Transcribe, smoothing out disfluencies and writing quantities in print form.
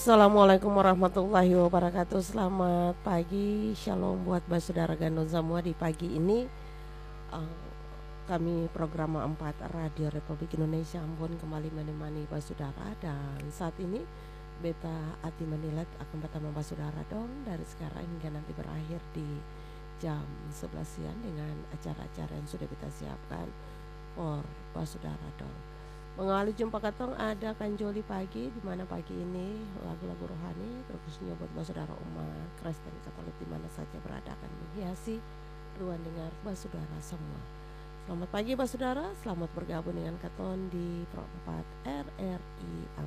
Assalamualaikum warahmatullahi wabarakatuh. Selamat pagi, shalom buat saudara gandum semua di pagi ini. eh, Kami program 4 Radio Republik Indonesia Ambon kembali menemani saudara, dan saat ini Beta Ati Manilet akan bertemu saudara dong dari sekarang hingga nanti berakhir di jam 11 siang dengan acara-acara yang sudah kita siapkan for saudara dong. Mengawali jumpa katong ada Kanjoli pagi, di mana pagi ini lagu-lagu rohani khususnya buat saudara umat Kristen Katolik di mana saja berada akan menghiasi ruang dengar saudara semua. Selamat pagi saudara, selamat bergabung dengan katon di Pro 4 RRI